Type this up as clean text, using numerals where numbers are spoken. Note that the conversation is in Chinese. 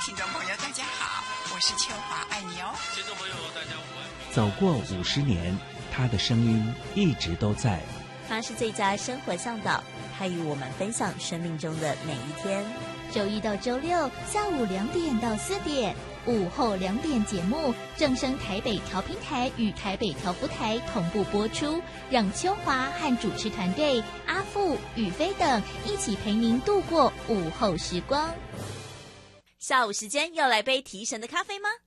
听众朋友，大家好，我是秋华，爱你哦。 听众朋友，大家午安。 走过50年，他的声音一直都在。 他是最佳生活向导，他与我们分享生命中的每一天。 周一到周六下午2点到4点，午后2点节目正声台北调频台与台北调福台同步播出，让秋华和主持团队阿富、宇飞等一起陪您度过午后时光。 下午时间要来杯提神的咖啡吗？